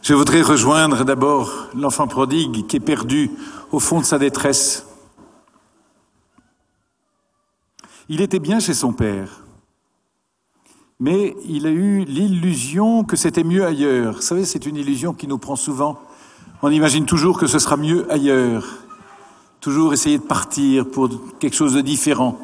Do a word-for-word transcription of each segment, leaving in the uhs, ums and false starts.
Je voudrais rejoindre d'abord l'enfant prodigue qui est perdu au fond de sa détresse. Il était bien chez son père, mais il a eu l'illusion que c'était mieux ailleurs. Vous savez, c'est une illusion qui nous prend souvent. On imagine toujours que ce sera mieux ailleurs. Toujours essayer de partir pour quelque chose de différent.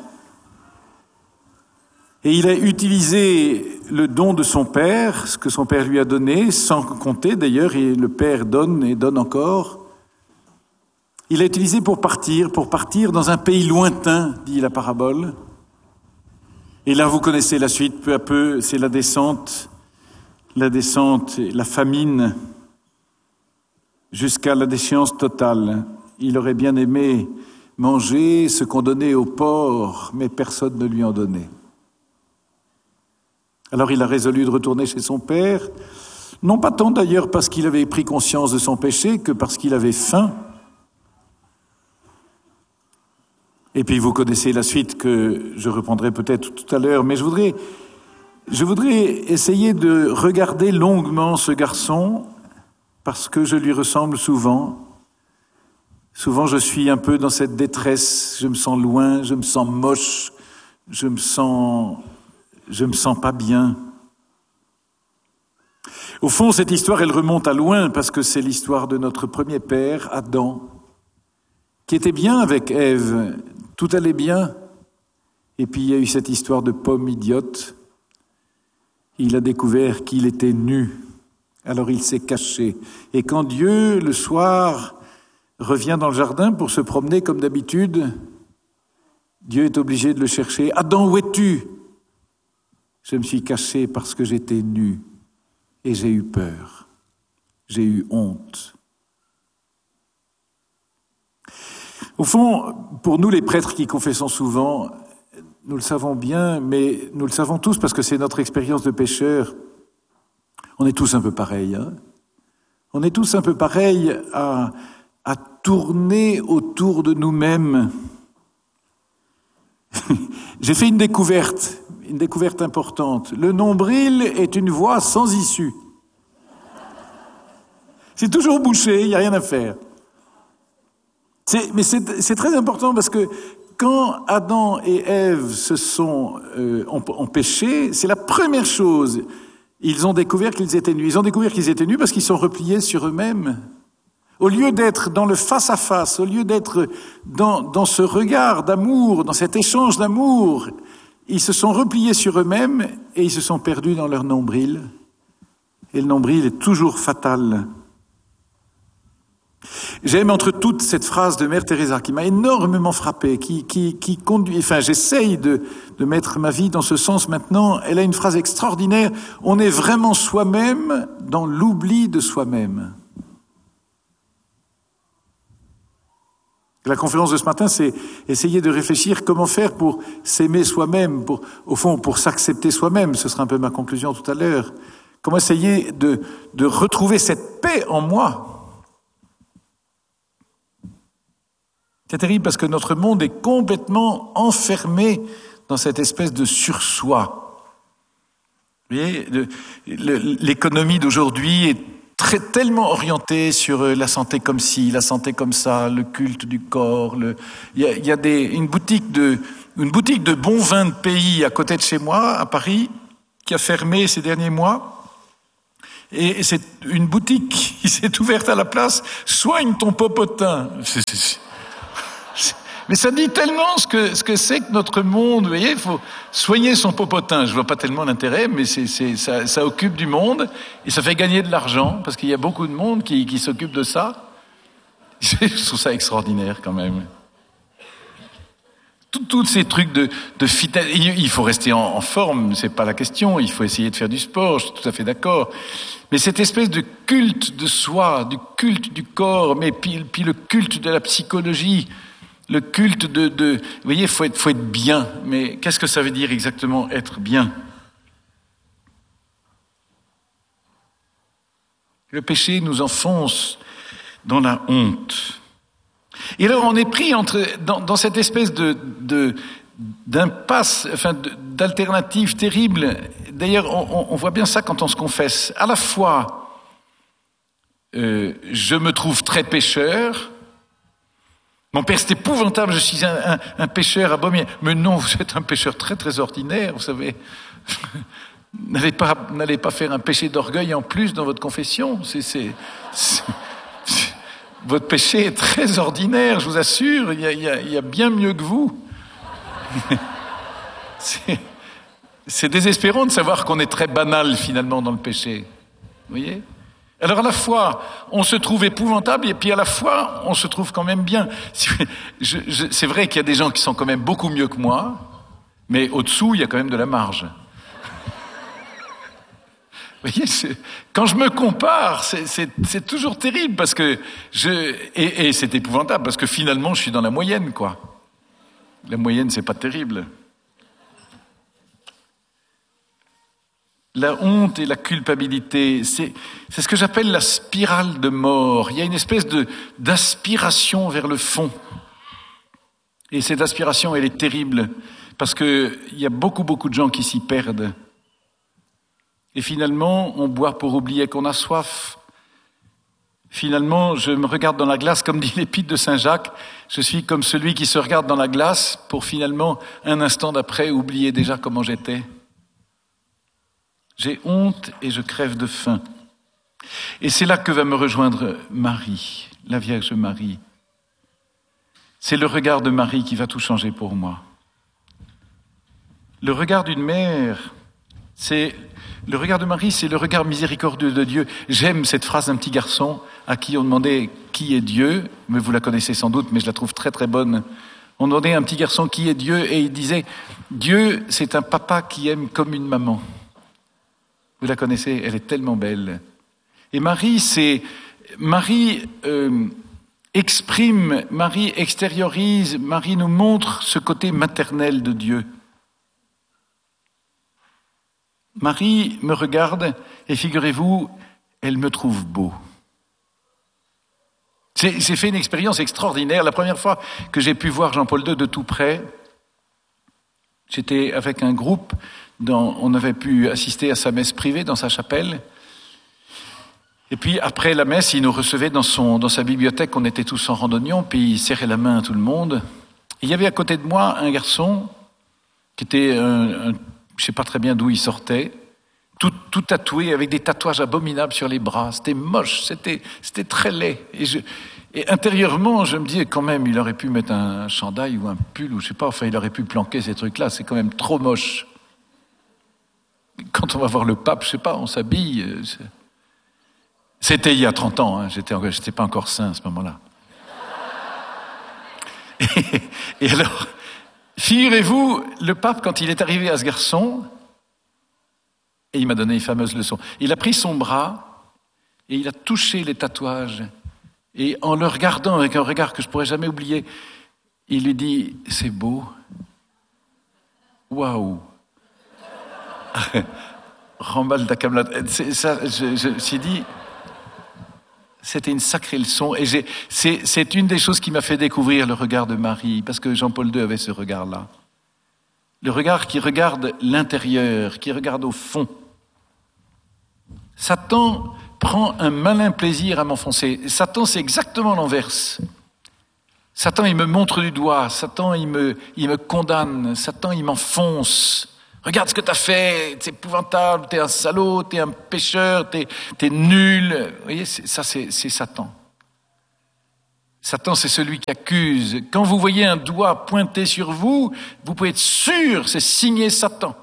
Et il a utilisé le don de son père, ce que son père lui a donné, sans compter d'ailleurs, et le père donne et donne encore. Il l'a utilisé pour partir, pour partir dans un pays lointain, dit la parabole. Et là, vous connaissez la suite, peu à peu, c'est la descente, la descente, la famine, jusqu'à la déchéance totale. Il aurait bien aimé manger ce qu'on donnait aux porcs, mais personne ne lui en donnait. Alors il a résolu de retourner chez son père, non pas tant d'ailleurs parce qu'il avait pris conscience de son péché, que parce qu'il avait faim. Et puis vous connaissez la suite que je reprendrai peut-être tout à l'heure, mais je voudrais, je voudrais essayer de regarder longuement ce garçon, parce que je lui ressemble souvent. Souvent je suis un peu dans cette détresse, je me sens loin, je me sens moche, je me sens... Je me sens pas bien. Au fond, cette histoire, elle remonte à loin parce que c'est l'histoire de notre premier père, Adam, qui était bien avec Ève. Tout allait bien. Et puis, il y a eu cette histoire de pomme idiote. Il a découvert qu'il était nu. Alors, il s'est caché. Et quand Dieu, le soir, revient dans le jardin pour se promener comme d'habitude, Dieu est obligé de le chercher. « Adam, où es-tu » ? Je me suis caché parce que j'étais nu et j'ai eu peur, j'ai eu honte. Au fond, pour nous les prêtres qui confessons souvent, nous le savons bien, mais nous le savons tous parce que c'est notre expérience de pécheur. On est tous un peu pareils, hein ? On est tous un peu pareils à, à tourner autour de nous-mêmes. J'ai fait une découverte. Une découverte importante. Le nombril est une voie sans issue. C'est toujours bouché, il n'y a rien à faire. C'est, mais c'est, c'est très important parce que quand Adam et Ève se sont, euh, ont, ont péché, c'est la première chose. Ils ont découvert qu'ils étaient nus. Ils ont découvert qu'ils étaient nus parce qu'ils sont repliés sur eux-mêmes. Au lieu d'être dans le face-à-face, au lieu d'être dans, dans ce regard d'amour, dans cet échange d'amour, ils se sont repliés sur eux-mêmes et ils se sont perdus dans leur nombril. Et le nombril est toujours fatal. J'aime entre toutes cette phrase de Mère Teresa qui m'a énormément frappé, qui, qui, qui conduit, enfin j'essaye de, de mettre ma vie dans ce sens maintenant. Elle a une phrase extraordinaire. On est vraiment soi-même dans l'oubli de soi-même. La conférence de ce matin, c'est essayer de réfléchir comment faire pour s'aimer soi-même, pour, au fond, pour s'accepter soi-même. Ce sera un peu ma conclusion tout à l'heure. Comment essayer de, de retrouver cette paix en moi. C'est terrible parce que notre monde est complètement enfermé dans cette espèce de sursoi. Vous voyez, le, le, l'économie d'aujourd'hui est très, tellement orienté sur la santé comme ci, la santé comme ça, le culte du corps. Le... Il y a, il y a des, une, boutique de, une boutique de bons vins de pays à côté de chez moi, à Paris, qui a fermé ces derniers mois. Et c'est une boutique qui s'est ouverte à la place. Soigne ton popotin. C'est, c'est, c'est... Mais ça dit tellement ce que, ce que c'est que notre monde. Vous voyez, il faut soigner son popotin. Je vois pas tellement l'intérêt, mais c'est, c'est, ça, ça occupe du monde et ça fait gagner de l'argent parce qu'il y a beaucoup de monde qui, qui s'occupe de ça. Je trouve ça extraordinaire quand même. Tous ces trucs de, de fitness, il faut rester en, en forme, c'est pas la question. Il faut essayer de faire du sport, je suis tout à fait d'accord. Mais cette espèce de culte de soi, du culte du corps, mais puis, puis le culte de la psychologie. Le culte de, de... Vous voyez, il faut être, faut être bien. Mais qu'est-ce que ça veut dire exactement, être bien ? Le péché nous enfonce dans la honte. Et alors, on est pris entre, dans, dans cette espèce de, de, d'impasse, enfin, de, d'alternative terrible. D'ailleurs, on, on voit bien ça quand on se confesse. À la fois, euh, je me trouve très pécheur. Mon père, c'est épouvantable, je suis un, un, un pécheur abominable. Mais non, vous êtes un pécheur très très ordinaire, vous savez. N'allez pas, n'allez pas faire un péché d'orgueil en plus dans votre confession. C'est, c'est, c'est, c'est, votre péché est très ordinaire, je vous assure. Il y a, il y a, il y a bien mieux que vous. c'est, c'est désespérant de savoir qu'on est très banal finalement dans le péché. Vous voyez ? Alors à la fois, on se trouve épouvantable et puis à la fois, on se trouve quand même bien. Je, je, c'est vrai qu'il y a des gens qui sont quand même beaucoup mieux que moi, mais au-dessous, il y a quand même de la marge. Vous voyez, c'est, quand je me compare, c'est, c'est, c'est toujours terrible parce que je et, et c'est épouvantable parce que finalement, je suis dans la moyenne, quoi. La moyenne, c'est pas terrible. La honte et la culpabilité, c'est, c'est ce que j'appelle la spirale de mort. Il y a une espèce de, d'aspiration vers le fond. Et cette aspiration, elle est terrible, parce qu'il y a beaucoup, beaucoup de gens qui s'y perdent. Et finalement, on boit pour oublier qu'on a soif. Finalement, je me regarde dans la glace, comme dit l'épître de Saint Jacques, je suis comme celui qui se regarde dans la glace pour finalement, un instant d'après, oublier déjà comment j'étais. J'ai honte et je crève de faim. Et c'est là que va me rejoindre Marie, la Vierge Marie. C'est le regard de Marie qui va tout changer pour moi. Le regard d'une mère, c'est le regard de Marie, c'est le regard miséricordieux de Dieu. J'aime cette phrase d'un petit garçon à qui on demandait qui est Dieu, mais vous la connaissez sans doute, mais je la trouve très très bonne. On demandait à un petit garçon qui est Dieu et il disait « Dieu, c'est un papa qui aime comme une maman ». Vous la connaissez, elle est tellement belle. Et Marie, c'est Marie euh, exprime, Marie extériorise, Marie nous montre ce côté maternel de Dieu. Marie me regarde et figurez-vous, elle me trouve beau. J'ai, j'ai fait une expérience extraordinaire. La première fois que j'ai pu voir Jean-Paul deux de tout près, j'étais avec un groupe, dans, on avait pu assister à sa messe privée dans sa chapelle. Et puis après la messe, il nous recevait dans, son, dans sa bibliothèque, on était tous en randonnion, puis il serrait la main à tout le monde. Et il y avait à côté de moi un garçon qui était un, un je ne sais pas très bien d'où il sortait, tout, tout tatoué, avec des tatouages abominables sur les bras. C'était moche, c'était, c'était très laid. Et, je, et intérieurement, je me disais quand même, il aurait pu mettre un chandail ou un pull, ou je ne sais pas, enfin, il aurait pu planquer ces trucs-là, c'est quand même trop moche. Quand on va voir le pape, je ne sais pas, on s'habille. C'est... C'était il y a trente ans, hein, j'étais, j'étais pas encore saint à ce moment-là. Et, et alors... Figurez-vous, le pape, quand il est arrivé à ce garçon, et il m'a donné une fameuse leçon, il a pris son bras et il a touché les tatouages. Et en le regardant avec un regard que je ne pourrais jamais oublier, il lui dit « C'est beau. Waouh !» Rambal d'Akamlat. C'est ça, je, je me suis dit... C'était une sacrée leçon et j'ai, c'est, c'est une des choses qui m'a fait découvrir le regard de Marie, parce que Jean-Paul deux avait ce regard-là. Le regard qui regarde l'intérieur, qui regarde au fond. Satan prend un malin plaisir à m'enfoncer. Satan, c'est exactement l'inverse. Satan, il me montre du doigt. Satan, il me, il me condamne. Satan, il m'enfonce. Regarde ce que t'as fait, c'est épouvantable, t'es un salaud, t'es un pécheur, t'es, t'es nul. Vous voyez, c'est, ça c'est, c'est Satan. Satan, c'est celui qui accuse. Quand vous voyez un doigt pointé sur vous, vous pouvez être sûr, c'est signé Satan.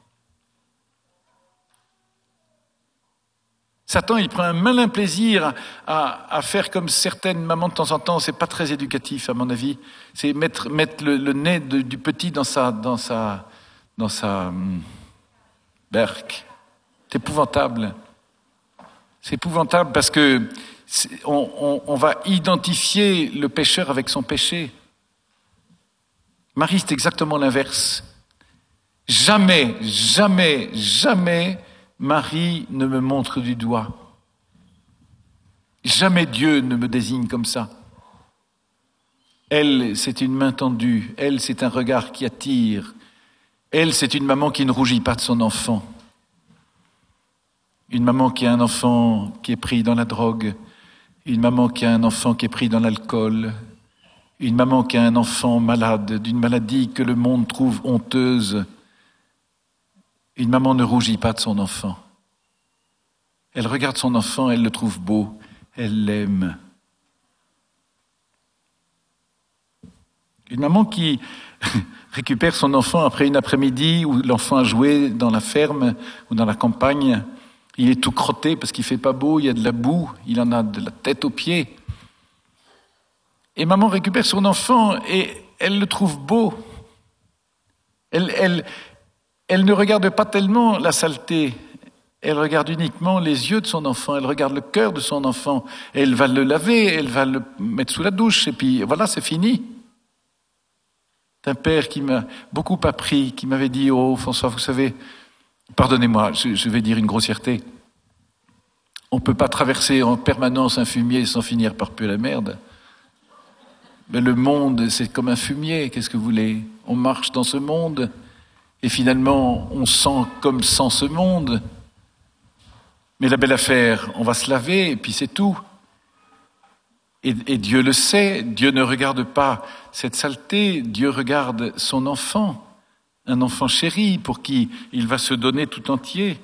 Satan, il prend un malin plaisir à, à faire comme certaines mamans de temps en temps. C'est pas très éducatif, à mon avis. C'est mettre, mettre le, le nez de, du petit dans sa... Dans sa dans sa hum, berque. C'est épouvantable. C'est épouvantable parce que on, on, on va identifier le pécheur avec son péché. Marie, c'est exactement l'inverse. Jamais, jamais, jamais Marie ne me montre du doigt. Jamais Dieu ne me désigne comme ça. Elle, c'est une main tendue. Elle, c'est un regard qui attire. Elle, c'est une maman qui ne rougit pas de son enfant. Une maman qui a un enfant qui est pris dans la drogue. une maman qui a un enfant qui est pris dans l'alcool, une maman qui a un enfant malade, d'une maladie que le monde trouve honteuse. Une maman ne rougit pas de son enfant. Elle regarde son enfant, elle le trouve beau, elle l'aime. Une maman qui récupère son enfant après une après-midi où l'enfant a joué dans la ferme ou dans la campagne, il est tout crotté parce qu'il fait pas beau, il y a de la boue, il en a de la tête aux pieds. Et maman récupère son enfant et elle le trouve beau. Elle, elle, elle ne regarde pas tellement la saleté. Elle regarde uniquement les yeux de son enfant, elle regarde le cœur de son enfant. Elle va le laver, elle va le mettre sous la douche et puis voilà, c'est fini. C'est un père qui m'a beaucoup appris, qui m'avait dit « Oh François, vous savez, pardonnez-moi, je, je vais dire une grossièreté. On ne peut pas traverser en permanence un fumier sans finir par puer la merde. Mais le monde, c'est comme un fumier, qu'est-ce que vous voulez? On marche dans ce monde et finalement, on sent comme sans ce monde. Mais la belle affaire, on va se laver et puis c'est tout. Et, et Dieu le sait, Dieu ne regarde pas cette saleté, Dieu regarde son enfant, un enfant chéri pour qui il va se donner tout entier.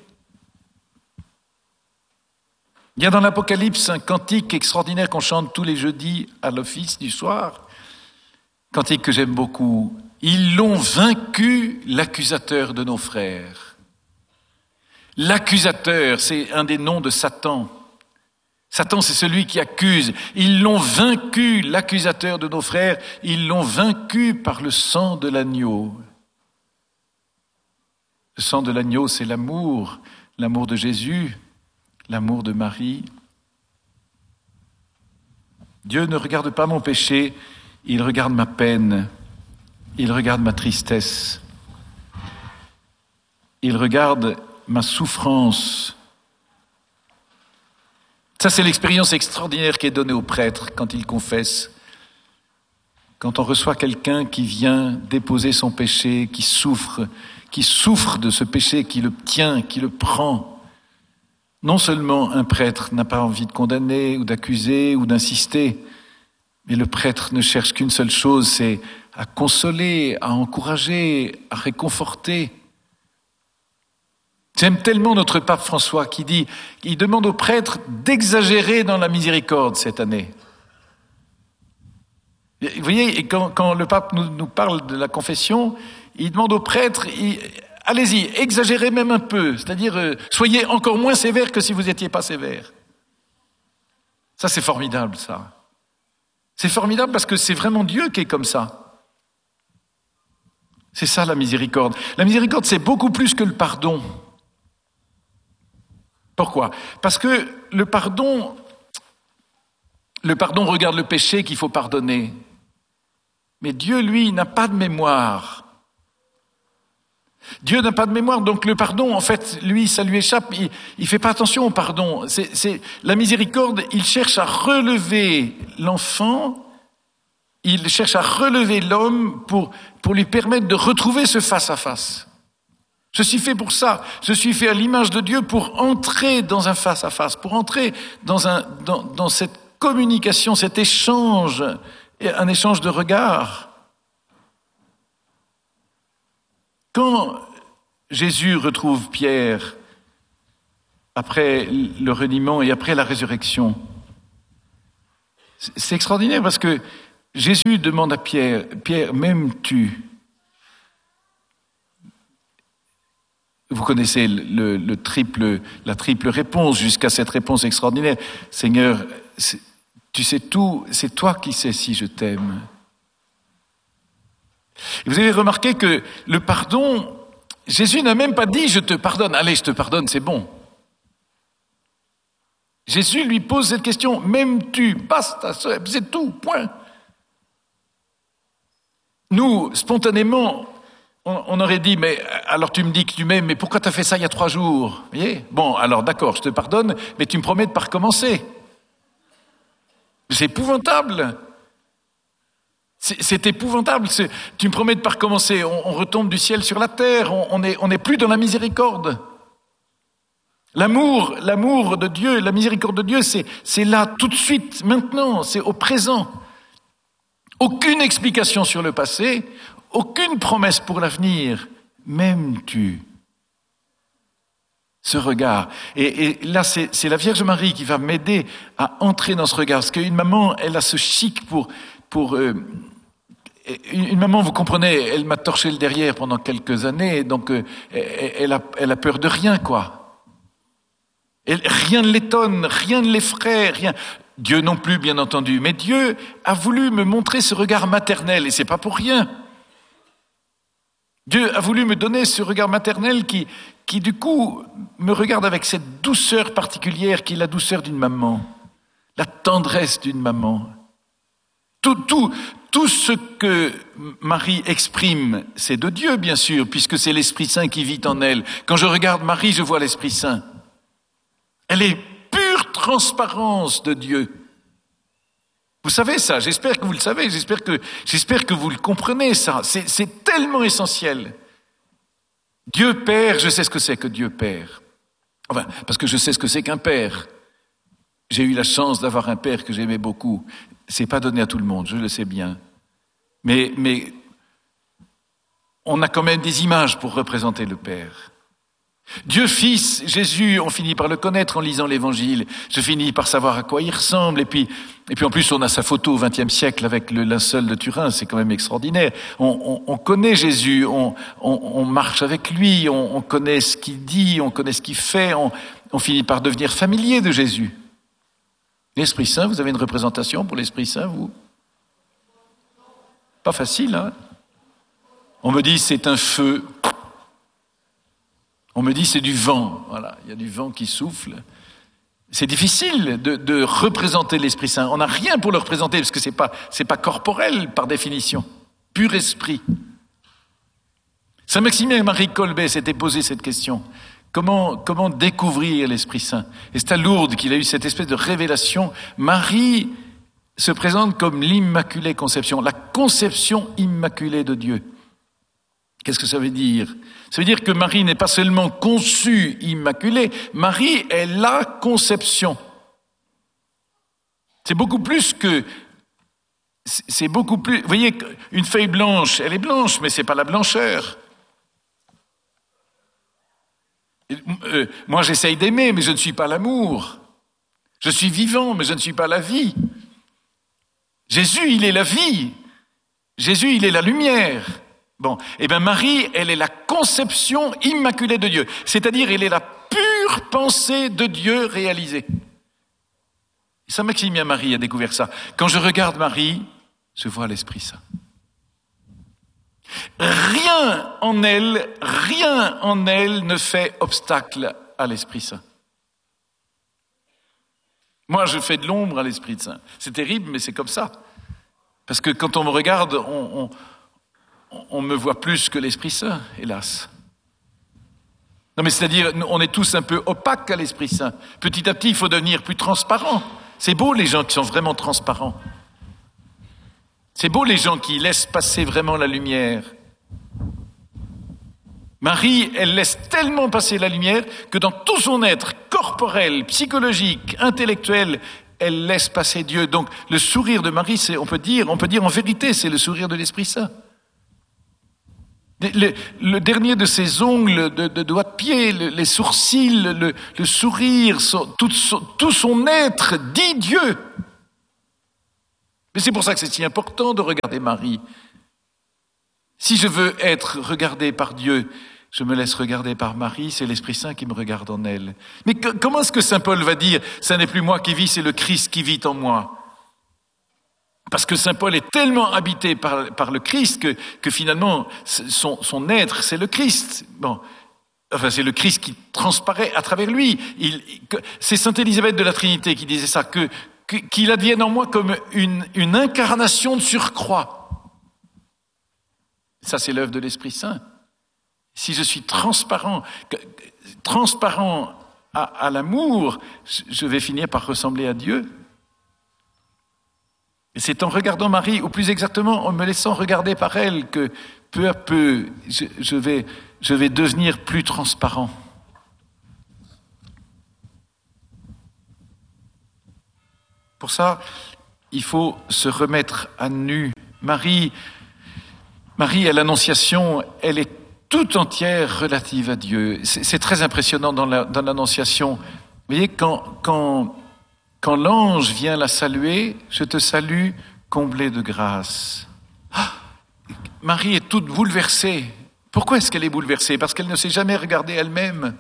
Il y a dans l'Apocalypse un cantique extraordinaire qu'on chante tous les jeudis à l'office du soir, cantique que j'aime beaucoup. Ils l'ont vaincu, l'accusateur de nos frères. L'accusateur, c'est un des noms de Satan. Satan, c'est celui qui accuse. Ils l'ont vaincu, l'accusateur de nos frères. Ils l'ont vaincu par le sang de l'agneau. Le sang de l'agneau, c'est l'amour, l'amour de Jésus, l'amour de Marie. Dieu ne regarde pas mon péché, il regarde ma peine, il regarde ma tristesse, il regarde ma souffrance. Ça, c'est l'expérience extraordinaire qui est donnée aux prêtres quand ils confessent. Quand on reçoit quelqu'un qui vient déposer son péché, qui souffre, qui souffre de ce péché, qui le tient, qui le prend. Non seulement un prêtre n'a pas envie de condamner ou d'accuser ou d'insister, mais le prêtre ne cherche qu'une seule chose, c'est à consoler, à encourager, à réconforter. J'aime tellement notre pape François qui dit, il demande aux prêtres d'exagérer dans la miséricorde cette année. Vous voyez, quand, quand le pape nous, nous parle de la confession, il demande aux prêtres, il, allez-y, exagérez même un peu, c'est-à-dire euh, soyez encore moins sévères que si vous n'étiez pas sévères. Ça, c'est formidable, ça. C'est formidable parce que c'est vraiment Dieu qui est comme ça. C'est ça la miséricorde. La miséricorde, c'est beaucoup plus que le pardon. Pourquoi? Parce que le pardon, le pardon regarde le péché qu'il faut pardonner. Mais Dieu, lui, n'a pas de mémoire. Dieu n'a pas de mémoire, donc le pardon, en fait, lui, ça lui échappe. Il ne fait pas attention au pardon. C'est, c'est, la miséricorde, il cherche à relever l'enfant, il cherche à relever l'homme pour, pour lui permettre de retrouver ce face-à-face. Je suis fait pour ça. Je suis fait à l'image de Dieu pour entrer dans un face-à-face, pour entrer dans, un, dans, dans cette communication, cet échange, un échange de regards. Quand Jésus retrouve Pierre après le reniement et après la résurrection, c'est extraordinaire parce que Jésus demande à Pierre, « Pierre, m'aimes-tu » Vous connaissez le, le triple, la triple réponse jusqu'à cette réponse extraordinaire. « Seigneur, tu sais tout, c'est toi qui sais si je t'aime. » Vous avez remarqué que le pardon, Jésus n'a même pas dit « je te pardonne, allez, je te pardonne, c'est bon ». Jésus lui pose cette question « m'aimes-tu » Basta, c'est tout, point. Nous, spontanément, on, on aurait dit « mais alors tu me dis que tu m'aimes, mais pourquoi tu as fait ça il y a trois jours ?» Vous voyez ? Bon, alors d'accord, je te pardonne, mais tu me promets de ne pas recommencer. C'est épouvantable. C'est, c'est épouvantable. C'est, tu me promets de ne pas recommencer. On, on retombe du ciel sur la terre. On, on est, on n'est plus dans la miséricorde. L'amour, l'amour de Dieu, la miséricorde de Dieu, c'est, c'est là tout de suite, maintenant, c'est au présent. Aucune explication sur le passé, aucune promesse pour l'avenir. M'aimes-tu ? Ce regard. Et, et là, c'est, c'est la Vierge Marie qui va m'aider à entrer dans ce regard. Parce qu'une maman, elle a ce chic pour... pour euh, une maman, vous comprenez, elle m'a torché le derrière pendant quelques années, donc euh, elle, a, elle a peur de rien, quoi. Et rien ne l'étonne, rien ne l'effraie, rien. Dieu non plus, bien entendu. Mais Dieu a voulu me montrer ce regard maternel, et c'est pas pour rien. Dieu a voulu me donner ce regard maternel qui, qui du coup, me regarde avec cette douceur particulière qui est la douceur d'une maman, la tendresse d'une maman. Tout, tout, tout ce que Marie exprime, c'est de Dieu, bien sûr, puisque c'est l'Esprit Saint qui vit en elle. Quand je regarde Marie, je vois l'Esprit Saint. Elle est pure transparence de Dieu. Vous savez ça, j'espère que vous le savez, j'espère que, j'espère que vous le comprenez ça. C'est, c'est tellement essentiel. Dieu Père, je sais ce que c'est que Dieu Père. Enfin, parce que je sais ce que c'est qu'un père. J'ai eu la chance d'avoir un père que j'aimais beaucoup. C'est pas donné à tout le monde, je le sais bien. Mais, mais on a quand même des images pour représenter le Père. Dieu Fils, Jésus, on finit par le connaître en lisant l'Évangile. Je finis par savoir à quoi il ressemble. Et puis, et puis en plus, on a sa photo au vingtième siècle avec le linceul de Turin. C'est quand même extraordinaire. On, on, on connaît Jésus, on, on, on marche avec lui, on, on connaît ce qu'il dit, on connaît ce qu'il fait. On, on finit par devenir familier de Jésus. L'Esprit Saint, vous avez une représentation pour l'Esprit Saint, vous ? Pas facile, hein ? On me dit c'est un feu. On me dit c'est du vent. Voilà, il y a du vent qui souffle. C'est difficile de, de représenter l'Esprit Saint. On n'a rien pour le représenter parce que c'est pas, c'est pas corporel par définition. Pur esprit. Saint Maximilien et Marie Colbet s'étaient posé cette question. Comment, comment découvrir l'Esprit Saint ? Et c'est à Lourdes qu'il a eu cette espèce de révélation. Marie se présente comme l'Immaculée Conception, la conception immaculée de Dieu. Qu'est-ce que ça veut dire ? Ça veut dire que Marie n'est pas seulement conçue immaculée, Marie est la conception. C'est beaucoup plus que... C'est beaucoup plus... Vous voyez, une feuille blanche, elle est blanche, mais c'est pas la blancheur. Euh, moi, j'essaye d'aimer, mais je ne suis pas l'amour. Je suis vivant, mais je ne suis pas la vie. Jésus, il est la vie. Jésus, il est la lumière. Bon, eh bien Marie, elle est la conception immaculée de Dieu. C'est-à-dire, elle est la pure pensée de Dieu réalisée. Saint Maximilien Marie a découvert ça. Quand je regarde Marie, je vois l'Esprit Saint. Rien en elle, rien en elle ne fait obstacle à l'Esprit Saint. Moi, je fais de l'ombre à l'Esprit Saint. C'est terrible, mais c'est comme ça. Parce que quand on me regarde, on, on, on me voit plus que l'Esprit Saint, hélas. Non, mais c'est-à-dire, on est tous un peu opaques à l'Esprit Saint. Petit à petit, il faut devenir plus transparent. C'est beau les gens qui sont vraiment transparents. C'est beau les gens qui laissent passer vraiment la lumière. Marie, elle laisse tellement passer la lumière que dans tout son être corporel, psychologique, intellectuel, elle laisse passer Dieu. Donc le sourire de Marie, c'est, on peut dire, on peut dire en vérité, c'est le sourire de l'Esprit Saint. Le, le dernier de ses ongles de, de doigts de pied, le, les sourcils, le, le sourire, son, tout, son, tout son être dit Dieu. Mais c'est pour ça que c'est si important de regarder Marie. Si je veux être regardé par Dieu, je me laisse regarder par Marie, c'est l'Esprit Saint qui me regarde en elle. Mais que, comment est-ce que saint Paul va dire « ça n'est plus moi qui vis, c'est le Christ qui vit en moi » ? Parce que saint Paul est tellement habité par, par le Christ que, que finalement, son, son être, c'est le Christ. Bon, enfin, c'est le Christ qui transparaît à travers lui. Il, c'est sainte Élisabeth de la Trinité qui disait ça, que, que, qu'il advienne en moi comme une, une incarnation de surcroît. Ça, c'est l'œuvre de l'Esprit Saint. Si je suis transparent, transparent à, à l'amour, je vais finir par ressembler à Dieu. Et c'est en regardant Marie, ou plus exactement en me laissant regarder par elle, que peu à peu, je, je, vais, je vais devenir plus transparent. Pour ça, il faut se remettre à nu. Marie, Marie à l'Annonciation, elle est tout entière relative à Dieu. C'est, c'est très impressionnant dans, la, dans l'Annonciation. Vous voyez, quand, quand, quand l'ange vient la saluer, je te salue, comblée de grâce. Ah, Marie est toute bouleversée. Pourquoi est-ce qu'elle est bouleversée? Parce qu'elle ne s'est jamais regardée elle-même.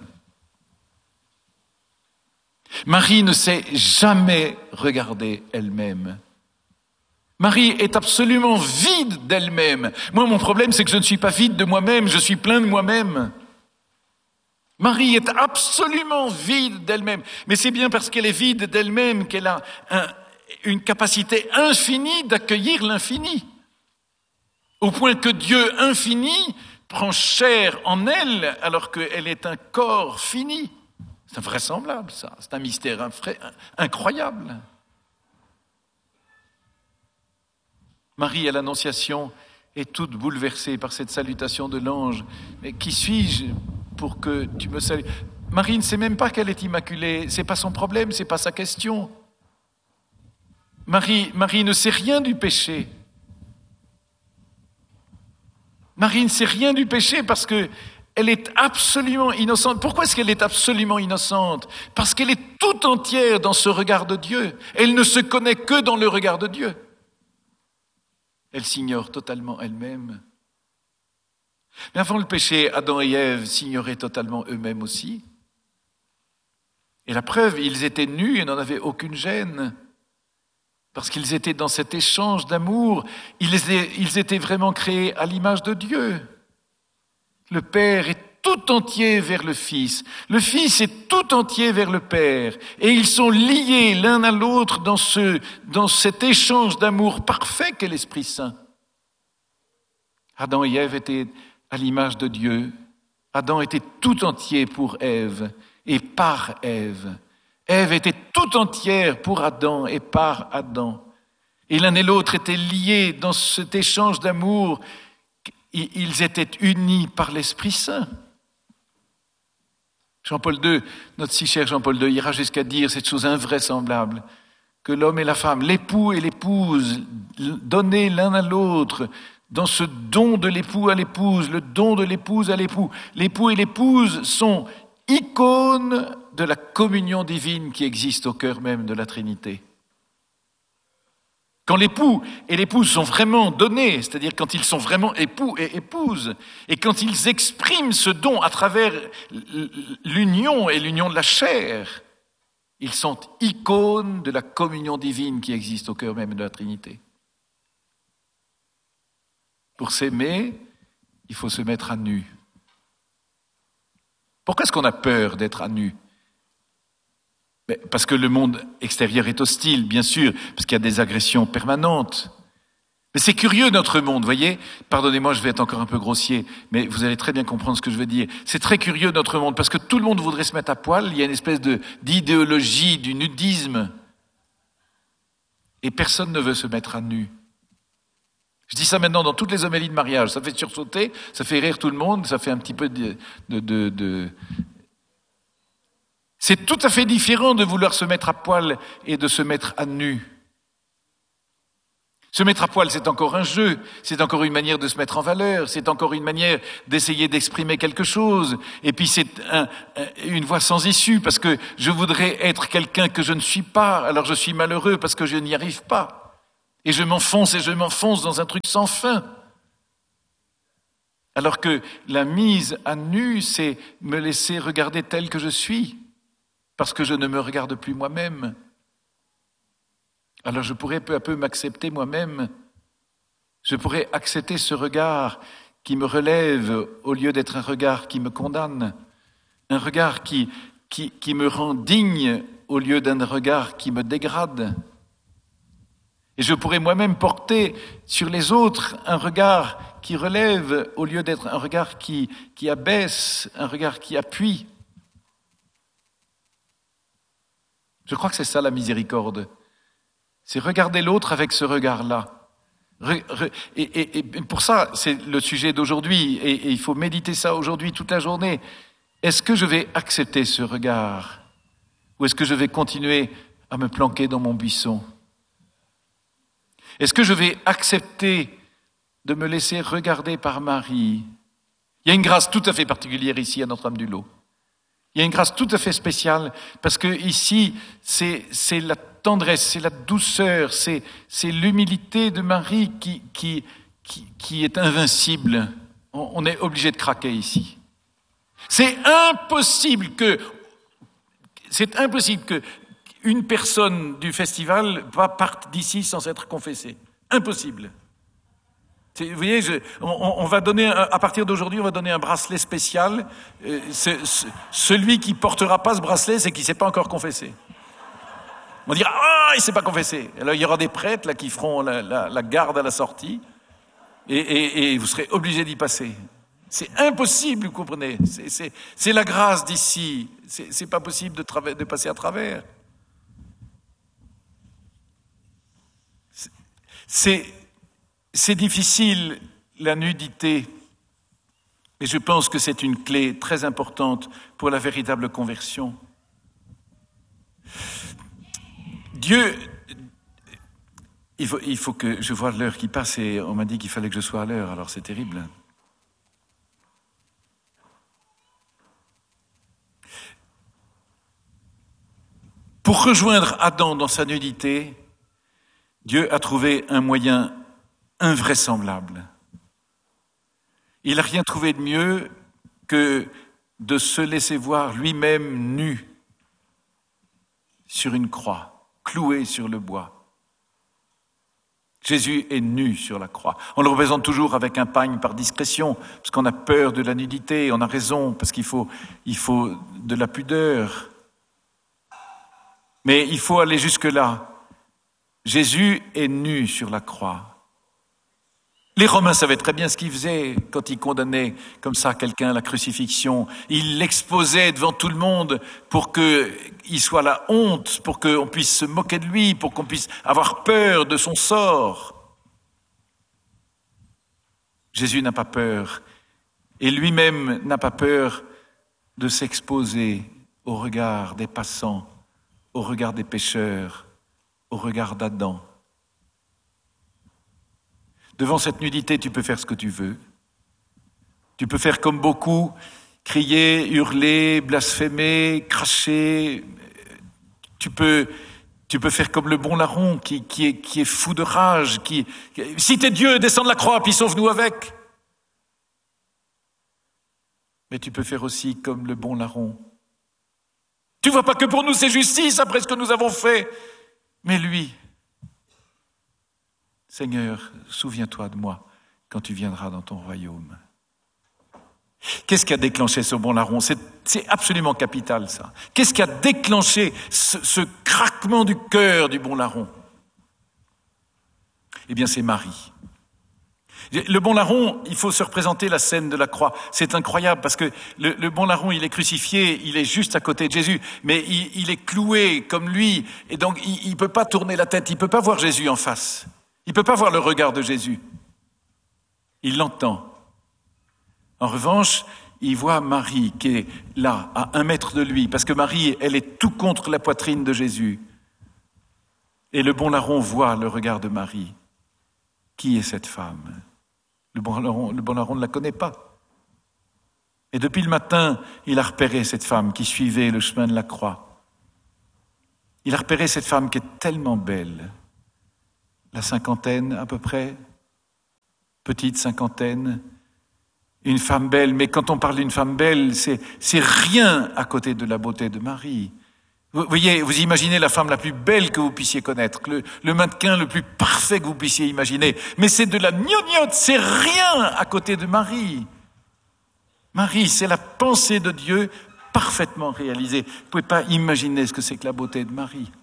Marie ne s'est jamais regardée elle-même. Marie est absolument vide d'elle-même. Moi, mon problème, c'est que je ne suis pas vide de moi-même, je suis plein de moi-même. Marie est absolument vide d'elle-même. Mais c'est bien parce qu'elle est vide d'elle-même qu'elle a un, une capacité infinie d'accueillir l'infini. Au point que Dieu infini prend chair en elle alors qu'elle est un corps fini. C'est invraisemblable, ça. C'est un mystère incroyable. Marie, à l'Annonciation, est toute bouleversée par cette salutation de l'ange. Mais qui suis-je pour que tu me salues? Marie ne sait même pas qu'elle est immaculée. C'est pas son problème, c'est pas sa question. Marie, Marie ne sait rien du péché. Marie ne sait rien du péché parce que elle est absolument innocente. Pourquoi est-ce qu'elle est absolument innocente? Parce qu'elle est tout entière dans ce regard de Dieu. Elle ne se connaît que dans le regard de Dieu. Elle s'ignore totalement elle-même. Mais avant le péché, Adam et Ève s'ignoraient totalement eux-mêmes aussi. Et la preuve, ils étaient nus et n'en avaient aucune gêne. Parce qu'ils étaient dans cet échange d'amour. Ils étaient, ils étaient vraiment créés à l'image de Dieu. Le Père est tout entier vers le Fils. Le Fils est tout entier vers le Père. Et ils sont liés l'un à l'autre dans, ce, dans cet échange d'amour parfait qu'est l'Esprit Saint. Adam et Ève étaient à l'image de Dieu. Adam était tout entier pour Ève et par Ève. Ève était tout entière pour Adam et par Adam. Et l'un et l'autre étaient liés dans cet échange d'amour. Ils étaient unis par l'Esprit Saint. Jean-Paul deux, notre si cher Jean-Paul deux, ira jusqu'à dire cette chose invraisemblable, que l'homme et la femme, l'époux et l'épouse, donnés l'un à l'autre, dans ce don de l'époux à l'épouse, le don de l'épouse à l'époux. L'époux et l'épouse sont icônes de la communion divine qui existe au cœur même de la Trinité. Quand l'époux et l'épouse sont vraiment donnés, c'est-à-dire quand ils sont vraiment époux et épouses, et quand ils expriment ce don à travers l'union et l'union de la chair, ils sont icônes de la communion divine qui existe au cœur même de la Trinité. Pour s'aimer, il faut se mettre à nu. Pourquoi est-ce qu'on a peur d'être à nu? Parce que le monde extérieur est hostile, bien sûr, parce qu'il y a des agressions permanentes. Mais c'est curieux notre monde, voyez. Pardonnez-moi, je vais être encore un peu grossier, mais vous allez très bien comprendre ce que je veux dire. C'est très curieux notre monde, parce que tout le monde voudrait se mettre à poil. Il y a une espèce de, d'idéologie du nudisme. Et personne ne veut se mettre à nu. Je dis ça maintenant dans toutes les homélies de mariage. Ça fait sursauter, ça fait rire tout le monde, ça fait un petit peu de... de, de, de C'est tout à fait différent de vouloir se mettre à poil et de se mettre à nu. Se mettre à poil, c'est encore un jeu, c'est encore une manière de se mettre en valeur, c'est encore une manière d'essayer d'exprimer quelque chose. Et puis c'est un, une voie sans issue, parce que je voudrais être quelqu'un que je ne suis pas, alors je suis malheureux parce que je n'y arrive pas. Et je m'enfonce et je m'enfonce dans un truc sans fin. Alors que la mise à nu, c'est me laisser regarder tel que je suis. Parce que je ne me regarde plus moi-même. Alors je pourrais peu à peu m'accepter moi-même. Je pourrais accepter ce regard qui me relève au lieu d'être un regard qui me condamne. Un regard qui, qui, qui me rend digne au lieu d'un regard qui me dégrade. Et je pourrais moi-même porter sur les autres un regard qui relève au lieu d'être un regard qui, qui abaisse, un regard qui appuie. Je crois que c'est ça la miséricorde. C'est regarder l'autre avec ce regard-là. Et, et, et pour ça, c'est le sujet d'aujourd'hui, et, et il faut méditer ça aujourd'hui toute la journée. Est-ce que je vais accepter ce regard? Ou est-ce que je vais continuer à me planquer dans mon buisson? Est-ce que je vais accepter de me laisser regarder par Marie? Il y a une grâce tout à fait particulière ici à Notre-Dame-du-Lot. Il y a une grâce tout à fait spéciale parce que ici, c'est, c'est la tendresse, c'est la douceur, c'est, c'est l'humilité de Marie qui, qui, qui, qui est invincible. On, on est obligé de craquer ici. C'est impossible que, c'est impossible que une personne du festival parte d'ici sans être confessée. Impossible. Vous voyez, je, on, on va donner, à partir d'aujourd'hui, on va donner un bracelet spécial. Euh, ce, ce, celui qui portera pas ce bracelet, c'est qu'il s'est pas encore confessé. On dira, ah, il s'est pas confessé. Alors il y aura des prêtres là qui feront la, la, la garde à la sortie, et, et, et vous serez obligés d'y passer. C'est impossible, vous comprenez. C'est, c'est, c'est la grâce d'ici. C'est, c'est pas possible de, trava- de passer à travers. C'est, c'est C'est difficile, la nudité, mais je pense que c'est une clé très importante pour la véritable conversion. Dieu, il faut, il faut que je voie l'heure qui passe et on m'a dit qu'il fallait que je sois à l'heure, alors c'est terrible. Pour rejoindre Adam dans sa nudité, Dieu a trouvé un moyen invraisemblable. Il n'a rien trouvé de mieux que de se laisser voir lui-même nu sur une croix, cloué sur le bois. Jésus est nu sur la croix. On le représente toujours avec un pagne par discrétion, parce qu'on a peur de la nudité, on a raison, parce qu'il faut, il faut de la pudeur. Mais il faut aller jusque-là. Jésus est nu sur la croix. Les Romains savaient très bien ce qu'ils faisaient quand ils condamnaient comme ça quelqu'un à la crucifixion. Ils l'exposaient devant tout le monde pour qu'il soit la honte, pour qu'on puisse se moquer de lui, pour qu'on puisse avoir peur de son sort. Jésus n'a pas peur, et lui-même n'a pas peur de s'exposer au regard des passants, au regard des pécheurs, au regard d'Adam. Devant cette nudité, tu peux faire ce que tu veux. Tu peux faire comme beaucoup, crier, hurler, blasphémer, cracher. Tu peux, tu peux faire comme le bon larron qui, qui, est, qui est fou de rage. Qui, si t'es Dieu, descends de la croix, puis sauve-nous avec. Mais tu peux faire aussi comme le bon larron. Tu vois pas que pour nous c'est justice après ce que nous avons fait. Mais lui... Seigneur, souviens-toi de moi quand tu viendras dans ton royaume. Qu'est-ce qui a déclenché ce bon larron? C'est, c'est absolument capital, ça. Qu'est-ce qui a déclenché ce, ce craquement du cœur du bon larron? Eh bien, c'est Marie. Le bon larron, il faut se représenter la scène de la croix. C'est incroyable parce que le, le bon larron, il est crucifié, il est juste à côté de Jésus, mais il, il est cloué comme lui, et donc il ne peut pas tourner la tête, il ne peut pas voir Jésus en face. Il ne peut pas voir le regard de Jésus. Il l'entend. En revanche, il voit Marie qui est là, à un mètre de lui, parce que Marie, elle est tout contre la poitrine de Jésus. Et le bon larron voit le regard de Marie. Qui est cette femme? Le bon larron, le bon larron ne la connaît pas. Et depuis le matin, il a repéré cette femme qui suivait le chemin de la croix. Il a repéré cette femme qui est tellement belle. La cinquantaine à peu près, petite cinquantaine, une femme belle, mais quand on parle d'une femme belle, c'est, c'est rien à côté de la beauté de Marie. Vous voyez, vous imaginez la femme la plus belle que vous puissiez connaître, le, le mannequin le plus parfait que vous puissiez imaginer, mais c'est de la gnognotte, c'est rien à côté de Marie. Marie, c'est la pensée de Dieu parfaitement réalisée. Vous ne pouvez pas imaginer ce que c'est que la beauté de Marie.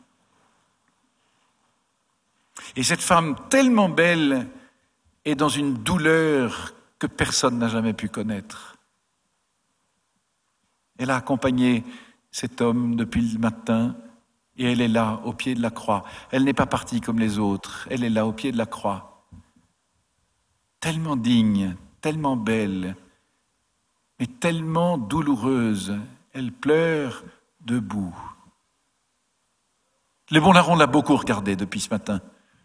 Et cette femme tellement belle est dans une douleur que personne n'a jamais pu connaître. Elle a accompagné cet homme depuis le matin et elle est là, au pied de la croix. Elle n'est pas partie comme les autres, elle est là, au pied de la croix. Tellement digne, tellement belle, mais tellement douloureuse. Elle pleure debout. Le bon larron l'a beaucoup regardé depuis ce matin.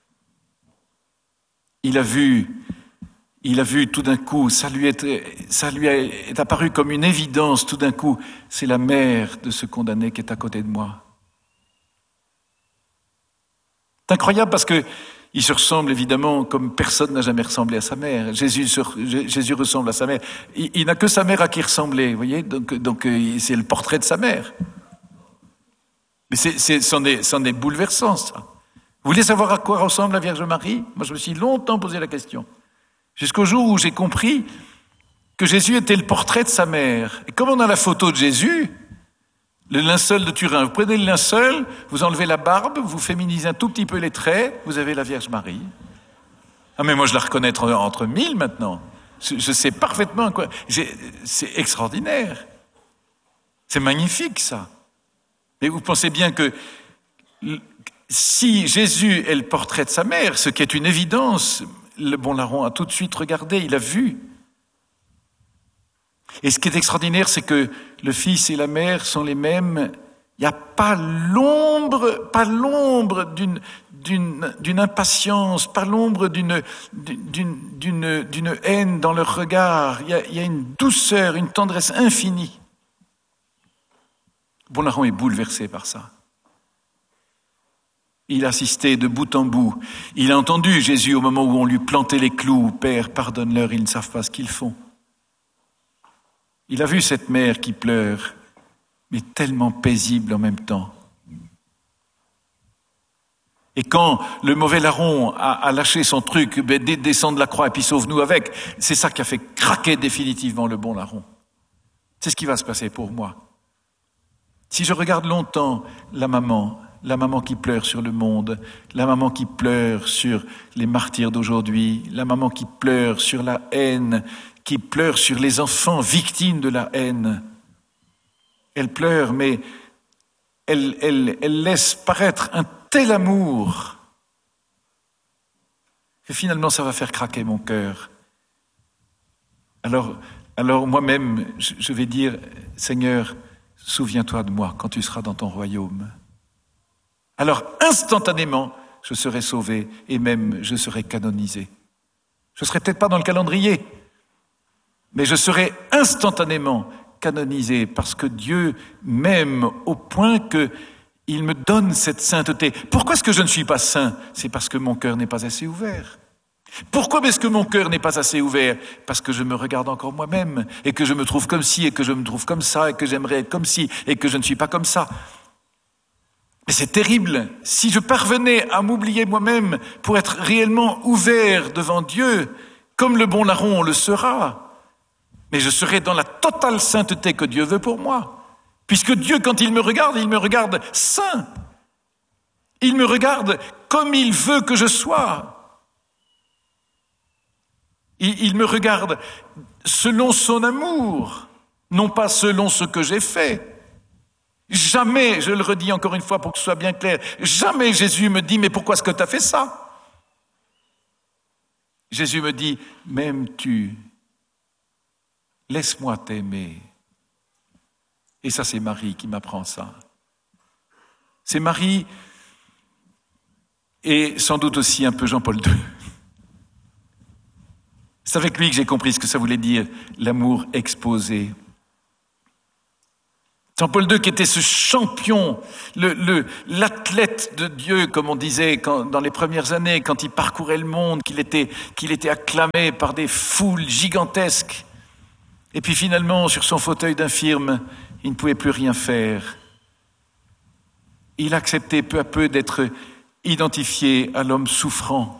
Il a vu, il a vu tout d'un coup, ça lui est, ça lui est apparu comme une évidence tout d'un coup, c'est la mère de ce condamné qui est à côté de moi. C'est incroyable parce que il se ressemble évidemment comme personne n'a jamais ressemblé à sa mère. Jésus, Jésus ressemble à sa mère. Il, il n'a que sa mère à qui ressembler, vous voyez. Donc, donc c'est le portrait de sa mère. Mais c'est, c'est, c'en est, c'en est bouleversant, ça. Vous voulez savoir à quoi ressemble la Vierge Marie? Moi, je me suis longtemps posé la question. Jusqu'au jour où j'ai compris que Jésus était le portrait de sa mère. Et comme on a la photo de Jésus, le linceul de Turin, vous prenez le linceul, vous enlevez la barbe, vous féminisez un tout petit peu les traits, vous avez la Vierge Marie. Ah mais moi je la reconnais entre, entre mille maintenant. Je, je sais parfaitement quoi. J'ai, c'est extraordinaire. C'est magnifique ça. Mais vous pensez bien que si Jésus est le portrait de sa mère, ce qui est une évidence, le bon larron a tout de suite regardé, il a vu. Et ce qui est extraordinaire, c'est que le fils et la mère sont les mêmes. Il n'y a pas l'ombre, pas l'ombre d'une, d'une, d'une impatience, pas l'ombre d'une, d'une, d'une, d'une haine dans leur regard. Il y a, il y a une douceur, une tendresse infinie. Bon larron est bouleversé par ça. Il assistait de bout en bout. Il a entendu Jésus au moment où on lui plantait les clous. « Père, pardonne-leur, ils ne savent pas ce qu'ils font. » Il a vu cette mère qui pleure, mais tellement paisible en même temps. Et quand le mauvais larron a, a lâché son truc, ben, descend de la croix et puis sauve-nous avec, c'est ça qui a fait craquer définitivement le bon larron. C'est ce qui va se passer pour moi. Si je regarde longtemps la maman, la maman qui pleure sur le monde, la maman qui pleure sur les martyrs d'aujourd'hui, la maman qui pleure sur la haine, qui pleure sur les enfants victimes de la haine. Elle pleure, mais elle, elle, elle laisse paraître un tel amour que finalement ça va faire craquer mon cœur. Alors, alors moi-même, je vais dire, Seigneur, souviens-toi de moi quand tu seras dans ton royaume. Alors instantanément, je serai sauvé et même je serai canonisé. Je ne serai peut-être pas dans le calendrier, mais je serai instantanément canonisé parce que Dieu m'aime au point qu'il me donne cette sainteté. Pourquoi est-ce que je ne suis pas saint? C'est parce que mon cœur n'est pas assez ouvert. Pourquoi est-ce que mon cœur n'est pas assez ouvert? Parce que je me regarde encore moi-même et que je me trouve comme ci et que je me trouve comme ça et que j'aimerais être comme ci et que je ne suis pas comme ça. Mais c'est terrible. Si je parvenais à m'oublier moi-même pour être réellement ouvert devant Dieu, comme le bon larron le sera, mais je serai dans la totale sainteté que Dieu veut pour moi. Puisque Dieu, quand il me regarde, il me regarde saint. Il me regarde comme il veut que je sois. Il, il me regarde selon son amour, non pas selon ce que j'ai fait. Jamais, je le redis encore une fois pour que ce soit bien clair, jamais Jésus me dit « mais pourquoi est-ce que tu as fait ça ?» Jésus me dit « m'aimes-tu ? Laisse-moi t'aimer. » Et ça, c'est Marie qui m'apprend ça. C'est Marie et sans doute aussi un peu Jean-Paul deux. C'est avec lui que j'ai compris ce que ça voulait dire, l'amour exposé. Jean-Paul deux qui était ce champion, le, le, l'athlète de Dieu, comme on disait quand, dans les premières années, quand il parcourait le monde, qu'il était, qu'il était acclamé par des foules gigantesques. Et puis finalement, sur son fauteuil d'infirme, il ne pouvait plus rien faire. Il acceptait peu à peu d'être identifié à l'homme souffrant.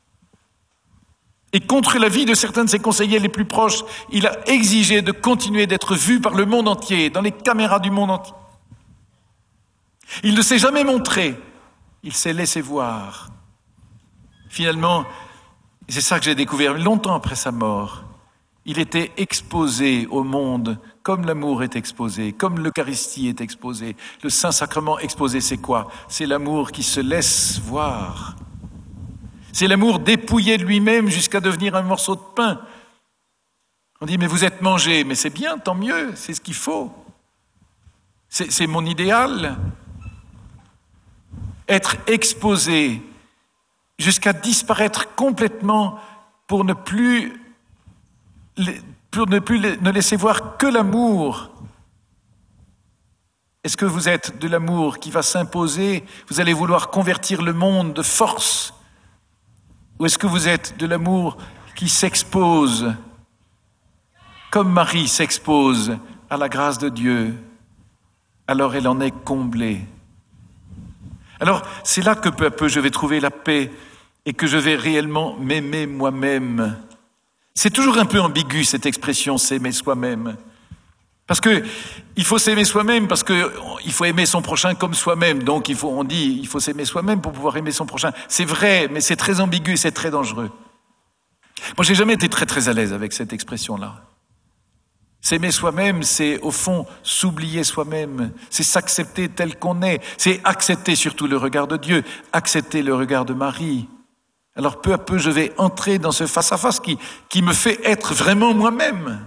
Et contre l'avis de certains de ses conseillers les plus proches, il a exigé de continuer d'être vu par le monde entier, dans les caméras du monde entier. Il ne s'est jamais montré, il s'est laissé voir. Finalement, c'est ça que j'ai découvert longtemps après sa mort, il était exposé au monde comme l'amour est exposé, comme l'Eucharistie est exposée. Le Saint-Sacrement exposé, c'est quoi? C'est l'amour qui se laisse voir. C'est l'amour dépouillé de lui-même jusqu'à devenir un morceau de pain. On dit, mais vous êtes mangé, mais c'est bien, tant mieux, c'est ce qu'il faut. C'est, c'est mon idéal. être exposé jusqu'à disparaître complètement pour ne plus, pour ne plus ne laisser voir que l'amour. Est-ce que vous êtes de l'amour qui va s'imposer? Vous allez vouloir convertir le monde de force? Ou est-ce que vous êtes de l'amour qui s'expose, comme Marie s'expose à la grâce de Dieu? Alors elle en est comblée. Alors c'est là que peu à peu je vais trouver la paix et que je vais réellement m'aimer moi-même. C'est toujours un peu ambigu cette expression, s'aimer soi-même. Parce que il faut s'aimer soi-même, parce que il faut aimer son prochain comme soi-même. Donc il faut, on dit, il faut s'aimer soi-même pour pouvoir aimer son prochain. C'est vrai, mais c'est très ambigu et c'est très dangereux. Moi, j'ai jamais été très très à l'aise avec cette expression-là. S'aimer soi-même, c'est au fond s'oublier soi-même, c'est s'accepter tel qu'on est, c'est accepter surtout le regard de Dieu, accepter le regard de Marie. Alors peu à peu, je vais entrer dans ce face-à-face qui, qui me fait être vraiment moi-même.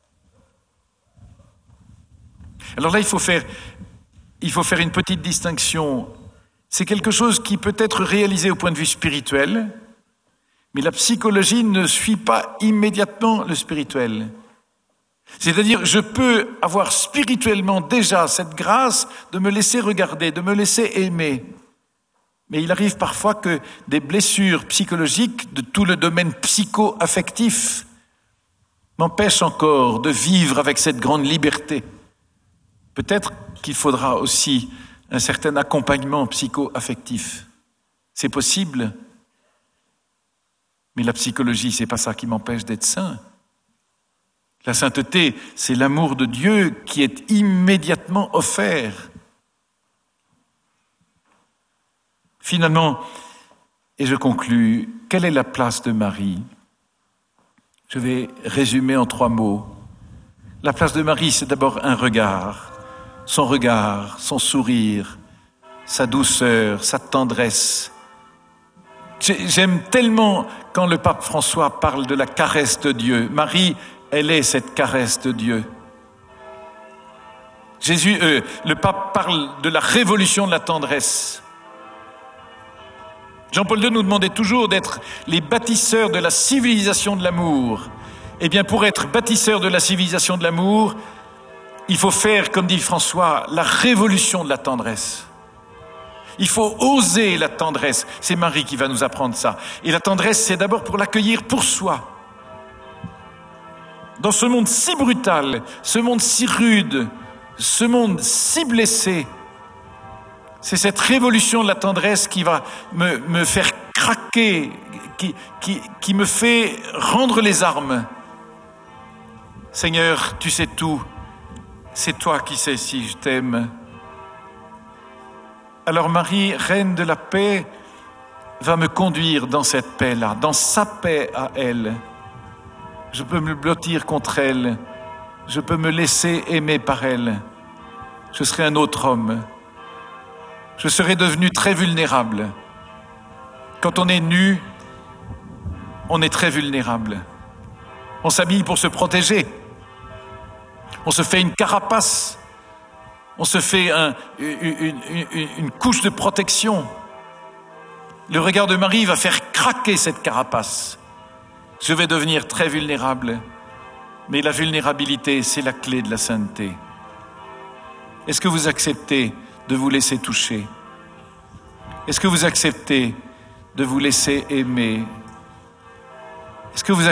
Alors là, il faut faire, il faut faire une petite distinction. C'est quelque chose qui peut être réalisé au point de vue spirituel, mais la psychologie ne suit pas immédiatement le spirituel. C'est-à-dire, je peux avoir spirituellement déjà cette grâce de me laisser regarder, de me laisser aimer. Mais il arrive parfois que des blessures psychologiques de tout le domaine psycho-affectif m'empêchent encore de vivre avec cette grande liberté. Peut-être qu'il faudra aussi un certain accompagnement psycho-affectif. C'est possible, mais la psychologie, c'est pas ça qui m'empêche d'être saint. La sainteté, c'est l'amour de Dieu qui est immédiatement offert. Finalement, et je conclus, quelle est la place de Marie? Je vais résumer en trois mots. La place de Marie, c'est d'abord un regard. Son regard, son sourire, sa douceur, sa tendresse. J'aime tellement quand le pape François parle de la caresse de Dieu. Marie, elle est cette caresse de Dieu. Jésus, euh, le pape parle de la révolution de la tendresse. Jean-Paul deux nous demandait toujours d'être les bâtisseurs de la civilisation de l'amour. Eh bien, pour être bâtisseur de la civilisation de l'amour, il faut faire, comme dit François, la révolution de la tendresse. Il faut oser la tendresse. C'est Marie qui va nous apprendre ça. Et la tendresse, c'est d'abord pour l'accueillir pour soi. Dans ce monde si brutal, ce monde si rude, ce monde si blessé, c'est cette révolution de la tendresse qui va me, me faire craquer, qui, qui, qui me fait rendre les armes. Seigneur, tu sais tout. C'est toi qui sais si je t'aime. Alors Marie, reine de la paix, va me conduire dans cette paix-là, dans sa paix à elle. Je peux me blottir contre elle. Je peux me laisser aimer par elle. Je serai un autre homme. Je serai devenu très vulnérable. Quand on est nu, on est très vulnérable. On s'habille pour se protéger. On se fait une carapace. On se fait un, une, une, une couche de protection. Le regard de Marie va faire craquer cette carapace. Je vais devenir très vulnérable. Mais la vulnérabilité, c'est la clé de la sainteté. Est-ce que vous acceptez de vous laisser toucher? Est-ce que vous acceptez de vous laisser aimer? Est-ce que vous